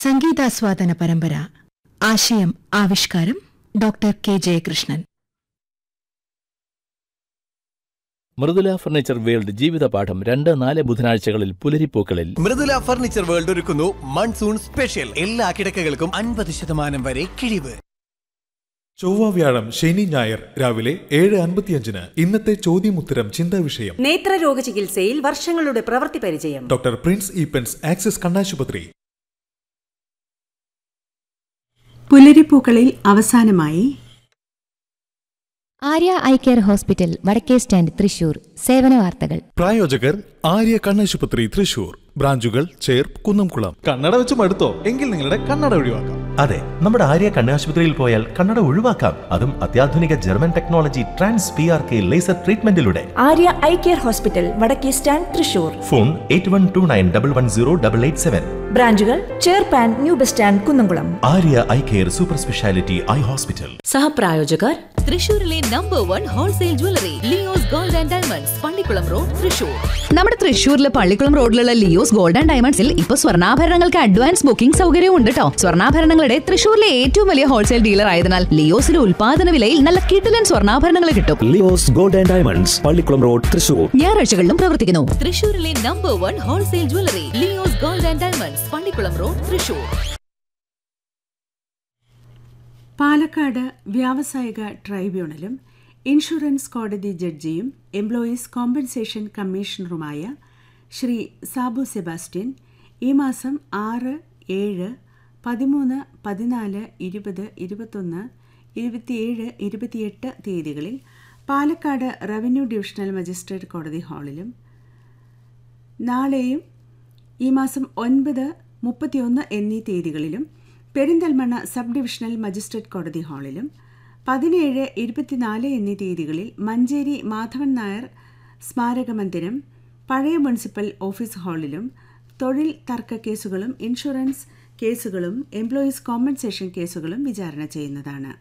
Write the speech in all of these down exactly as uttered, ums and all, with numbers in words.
സംഗീതാസ്വാദന പരമ്പര. ആശയം ആവിഷ്കാരം doctor K Jayakrishnan. Mridula furniture world ജീവിതപാഠം രണ്ട് നാല് ബുധനാഴ്ചകളിൽ പുലരിപ്പൂക്കളിൽ. മൃദുല ഫർണിച്ചർ വേൾഡ് ഒരുക്കുന്നു മൺസൂൺ സ്പെഷ്യൽ. എല്ലാ കിടക്കകൾക്കും അൻപത് ശതമാനം വരെ കിഴിവ്. ചൊവ്വ വ്യാഴം ശനി ഞായർ രാവിലെ ഏഴ് അൻപത്തിയഞ്ചിന് ഇന്നത്തെ ചോദ്യമുത്തരം ചിന്താ വിഷയം. നേത്രരോഗ ചികിത്സയിൽ വർഷങ്ങളുടെ പ്രവൃത്തി പരിചയം. ഡോക്ടർ പ്രിൻസ് ഈപ്പൻസ് ആക്സിസ് കണ്ണാശുപത്രി. പുലരിപ്പൂക്കളിൽ അവസാനമായി ആര്യ ഐ കെയർ ഹോസ്പിറ്റൽ വടക്കേ സ്റ്റാൻഡ് തൃശൂർ. സേവന വാർത്തകൾ. പ്രായോജകർ ആര്യ കണ്ണാശുപത്രി തൃശൂർ. ബ്രാഞ്ചുകൾ ചേർപ്പ് കുന്നംകുളം. കണ്ണട വെച്ച് മടുത്തോ? എങ്കിൽ നിങ്ങളുടെ കണ്ണട ഒഴിവാക്കാം. അതെ, നമ്മുടെ ആര്യ കണ്ണാശുപത്രിയിൽ പോയാൽ കണ്ണട ഒഴിവാക്കാം. അതും അത്യാധുനിക German technology trans P R K laser ട്രീറ്റ്മെന്റിലൂടെ. Arya eye care hospital വടക്കേ stand Thrissur. Phone eight one two nine double one zero double eight seven. ബ്രാഞ്ചുകൾ ചേർപ്പാൻ, new bus stand, Kunnamkulam. Arya eye care super speciality eye hospital. സഹപ്രായോജകർ തൃശൂരിലെ number one wholesale jewellery Leo's gold and diamonds, Pallikkulam road, Thrissur. നമ്മുടെ തൃശൂരിലെ പള്ളിക്കുളം റോഡിലുള്ള Leo's gold and ഡയമണ്ട്സിൽ ഇപ്പൊ സ്വർണ്ണാഭരണങ്ങൾക്ക് advance booking സൗകര്യവും ഉണ്ട് കേട്ടോ. സ്വർണ്ണാഭരണങ്ങളുടെ തൃശൂരിലെ ഏറ്റവും വലിയ ഹോൾസെയിൽ ഡീലർ ആയതിനാൽ ലിയോസിലെ ഉൽപാദന വിലയിൽ നല്ല കിടിലൻ സ്വർണ്ണാഭരണങ്ങൾ കിട്ടും. Leo's gold and diamonds, Pallikkulam road, Thrissur. ഞായറാഴ്ചകളിലും പ്രവർത്തിക്കുന്നു. തൃശൂരിലെ number one wholesale jewellery Leo's gold and diamonds, Pallikkulam road, Thrissur. Palakkad വ്യാവസായിക ട്രൈബ്യൂണലും ഇൻഷുറൻസ് കോടതി ജഡ്ജിയും employees compensation കമ്മീഷണറുമായ Shri Sabu Sebastian ഈ മാസം ആറ്, ഏഴ്, പതിമൂന്ന്, പതിനാല്, ഇരുപത്, ഇരുപത്തൊന്ന്, ഇരുപത്തിയേഴ്, ഇരുപത്തിയെട്ട് തീയതികളിൽ പാലക്കാട് റവന്യൂ ഡിവിഷണൽ മജിസ്ട്രേറ്റ് കോടതി ഹാളിലും നാളെയും ഈ മാസം ഒൻപത്, മുപ്പത്തിയൊന്ന് എന്നീ തീയതികളിലും പെരിന്തൽമണ്ണ സബ് ഡിവിഷണൽ മജിസ്ട്രേറ്റ് കോടതി ഹാളിലും പതിനേഴ്, ഇരുപത്തിനാല് എന്നീ തീയതികളിൽ മഞ്ചേരി മാധവൻ നായർ സ്മാരക മന്ദിരം, പഴയ മുനിസിപ്പൽ ഓഫീസ് ഹാളിലും തൊഴിൽ തർക്ക കേസുകളും ഇൻഷുറൻസ് കേസുകളും എംപ്ലോയീസ് കോമ്പൻസേഷൻ കേസുകളും വിചാരണ ചെയ്യുന്നതാണ്.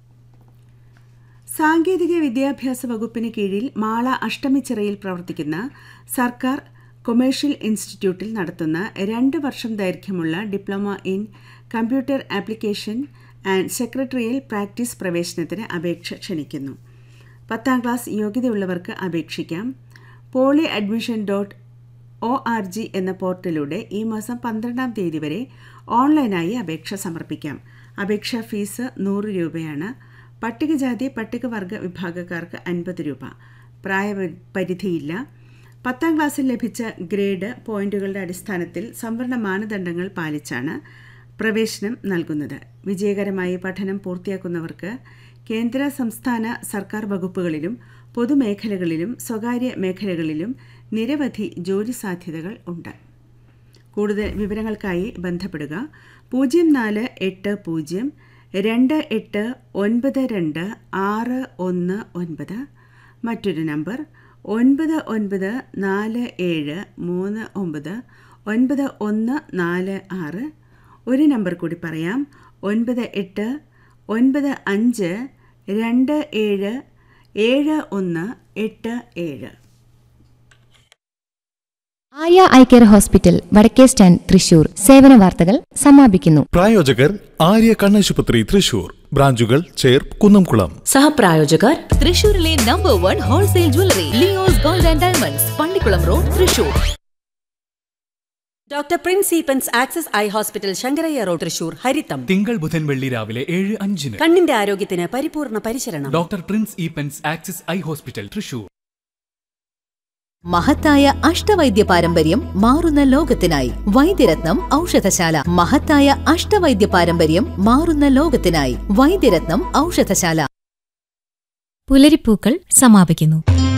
സാങ്കേതിക വിദ്യാഭ്യാസ വകുപ്പിന് കീഴിൽ മാള അഷ്ടമിച്ചിറയിൽ പ്രവർത്തിക്കുന്ന സർക്കാർ കൊമേഴ്ഷ്യൽ ഇൻസ്റ്റിറ്റ്യൂട്ടിൽ നടത്തുന്ന രണ്ട് വർഷം ദൈർഘ്യമുള്ള diploma in computer application and secretarial practice പ്രവേശനത്തിന് അപേക്ഷ ക്ഷണിക്കുന്നു. പത്താം ക്ലാസ് യോഗ്യതയുള്ളവർക്ക് അപേക്ഷിക്കാം. Poly admission dot O R G എന്ന പോർട്ടലിലൂടെ ഈ മാസം പന്ത്രണ്ടാം തീയതി വരെ ഓൺലൈനായി അപേക്ഷ സമർപ്പിക്കാം. അപേക്ഷാ ഫീസ് നൂറ് രൂപയാണ്. പട്ടികജാതി പട്ടികവർഗ വിഭാഗക്കാർക്ക് അൻപത് രൂപ. പ്രായപരിധിയില്ല. പത്താം ക്ലാസ്സിൽ ലഭിച്ച ഗ്രേഡ് പോയിന്റുകളുടെ അടിസ്ഥാനത്തിൽ സംവരണ മാനദണ്ഡങ്ങൾ പാലിച്ചാണ് പ്രവേശനം നൽകുന്നത്. വിജയകരമായി പഠനം പൂർത്തിയാക്കുന്നവർക്ക് കേന്ദ്ര സംസ്ഥാന സർക്കാർ വകുപ്പുകളിലും പൊതുമേഖലകളിലും സ്വകാര്യ മേഖലകളിലും നിരവധി ജോലി സാധ്യതകൾ ഉണ്ട്. കൂടുതൽ വിവരങ്ങൾക്കായി ബന്ധപ്പെടുക പൂജ്യം നാല് എട്ട് പൂജ്യം രണ്ട് എട്ട് ഒൻപത് രണ്ട് ആറ് ഒന്ന് ഒൻപത്. മറ്റൊരു നമ്പർ ഒൻപത് ഒൻപത് നാല് ഏഴ് മൂന്ന് ഒമ്പത് ഒൻപത് ഒന്ന് നാല് ആറ്. ഒരു നമ്പർ കൂടി പറയാം, ഒൻപത് എട്ട് ഒൻപത് അഞ്ച് രണ്ട് ഏഴ് ഏഴ് ഒന്ന് എട്ട് ഏഴ്. ആര്യ ഐ കെയർ ഹോസ്പിറ്റൽ വടക്കേ സ്റ്റാൻഡ് തൃശൂർ. സേവന വാർത്തകൾ സമാപിക്കുന്നു. പ്രായോജകർ ആര്യ കണ്ണാശുപത്രി തൃശൂർ. ബ്രാഞ്ചുകൾ ചേർപ്പ് കുന്നംകുളം. സഹപ്രായോജകർ തൃശൂരിലെ number one wholesale jewellery Leo's gold and diamonds, Pallikkulam road, Thrissur. Doctor Prince Eappen's axis eye hospital, Sankaraiah road, Thrissur. ഹരിതം തിങ്കൾ ബുധൻ വെള്ളി രാവിലെ ഏഴ് അഞ്ചിന്. കണ്ണിന്റെ ആരോഗ്യത്തിന് പരിപൂർണ പരിചരണം. Doctor Prince Eappen's axis eye hospital, Thrissur. മഹത്തായ അഷ്ടവൈദ്യ പാരമ്പര്യം മാറുന്ന ലോകത്തിനായി വൈദ്യരത്നം ഔഷധശാല. മഹത്തായ അഷ്ടവൈദ്യ പാരമ്പര്യം മാറുന്ന ലോകത്തിനായി വൈദ്യരത്നം ഔഷധശാല. പുലരിപ്പൂക്കൾ സമാപിക്കുന്നു.